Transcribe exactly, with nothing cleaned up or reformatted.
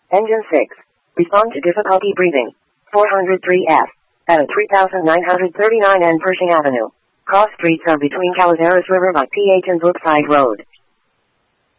Engine six. Respond to difficulty breathing. four oh three F. At three thousand nine hundred thirty-nine N Pershing Avenue. Cross streets are between Calaveras River by P H and Brookside Road.